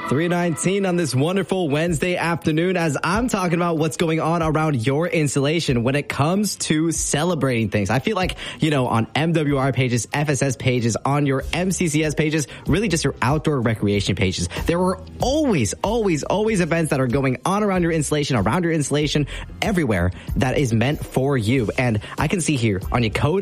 3:19 on this wonderful Wednesday afternoon as I'm talking about what's going on around your installation when it comes to celebrating things. I feel like, on MWR pages, FSS pages, on your MCCS pages, really just your outdoor recreation pages, there are always events that are going on around your installation, everywhere that is meant for you. And I can see here on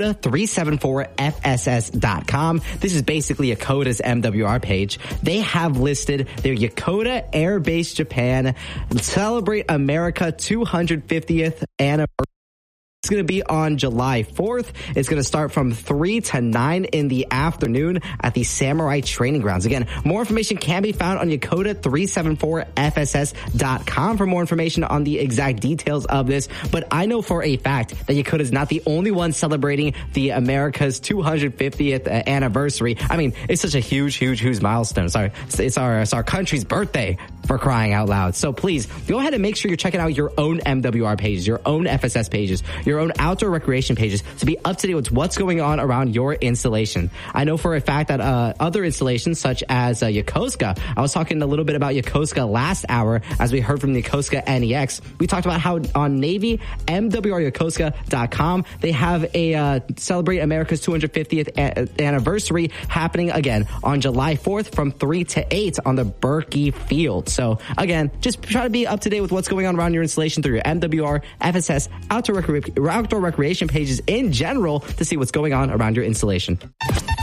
Yakota374FSS.com, this is basically Yakota's MWR page. They have listed their Yakota Air Base Japan Celebrate America 250th anniversary. It's going to be on July 4th. It's going to start from 3 to 9 in the afternoon at the Samurai Training Grounds. Again, more information can be found on Yakota374FSS.com for more information on the exact details of this. But I know for a fact that Yakota is not the only one celebrating the America's 250th anniversary. I mean, it's such a huge milestone. Sorry, it's our country's birthday, for crying out loud. So please go ahead and make sure you're checking out your own MWR pages, your own FSS pages, your own outdoor recreation pages to be up to date with what's going on around your installation. I know for a fact that other installations such as Yokosuka, I was talking a little bit about Yokosuka last hour as we heard from the Yokosuka NEX. We talked about how on Navy, MWRYokosuka.com, they have a Celebrate America's 250th anniversary happening again on July 4th from 3 to 8 on the Berkey Field. So again, just try to be up to date with what's going on around your installation through your MWR, FSS, outdoor recreation pages in general to see what's going on around your installation.